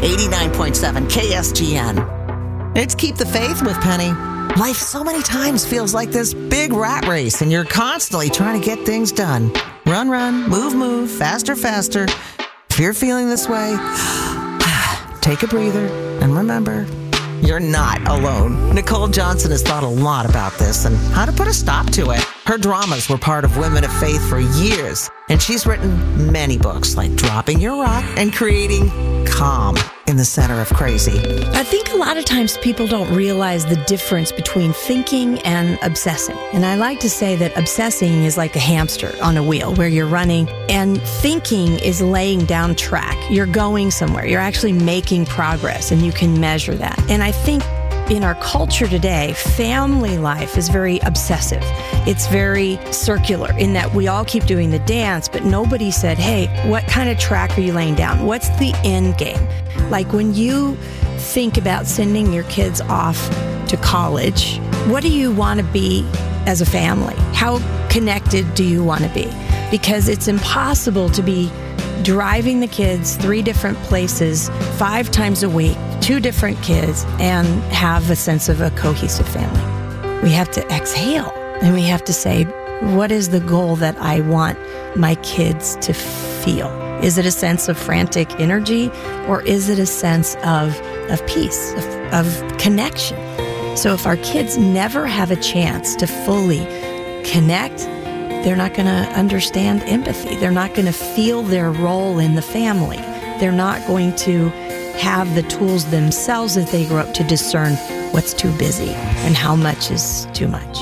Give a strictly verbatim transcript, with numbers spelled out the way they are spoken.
eighty-nine point seven K S G N. It's Keep the Faith with Penny. Life so many times feels like this big rat race, and you're constantly trying to get things done. Run, run, move, move, faster, faster. If you're feeling this way, take a breather and remember, you're not alone. Nicole Johnson has thought a lot about this and how to put a stop to it. Her dramas were part of Women of Faith for years, and she's written many books like Dropping Your Rock and Creating Calm in the Center of Crazy. I think a lot of times people don't realize the difference between thinking and obsessing. And I like to say that obsessing is like a hamster on a wheel where you're running, and thinking is laying down track. You're going somewhere. You're actually making progress, and you can measure that. And I think in our culture today, family life is very obsessive. It's very circular in that we all keep doing the dance, but nobody said, hey, what kind of track are you laying down? What's the end game? Like when you think about sending your kids off to college, what do you want to be as a family? How connected do you want to be? Because it's impossible to be driving the kids three different places five times a week, two different kids, and have a sense of a cohesive family. We have to exhale and we have to say, what is the goal that I want my kids to feel? Is it a sense of frantic energy, or is it a sense of, of peace, of, of connection? So if our kids never have a chance to fully connect, they're not going to understand empathy. They're not going to feel their role in the family. They're not going to have the tools themselves as they grow up to discern what's too busy and how much is too much.